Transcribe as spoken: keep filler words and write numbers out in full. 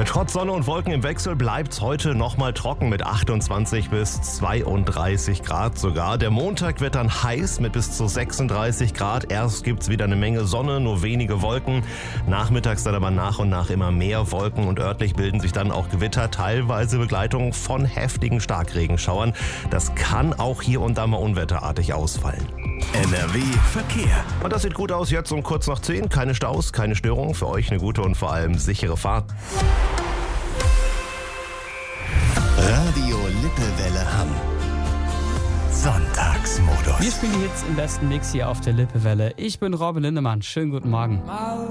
Trotz Sonne und Wolken im Wechsel bleibt es heute nochmal trocken mit achtundzwanzig bis zweiunddreißig Grad sogar. Der Montag wird dann heiß mit bis zu sechsunddreißig Grad. Erst gibt es wieder eine Menge Sonne, nur wenige Wolken. Nachmittags dann aber nach und nach immer mehr Wolken und örtlich bilden sich dann auch Gewitter, teilweise Begleitung von heftigen Starkregenschauern. Das kann auch hier und da mal unwetterartig ausfallen. N R W Verkehr. Und das sieht gut aus, jetzt um kurz nach zehn. Keine Staus, keine Störungen. Für euch eine gute und vor allem sichere Fahrt. Radio Lippewelle Hamm. Sonntagsmodus. Wir spielen die Hits im besten Mix hier auf der Lippewelle. Ich bin Robin Lindemann. Schönen guten Morgen.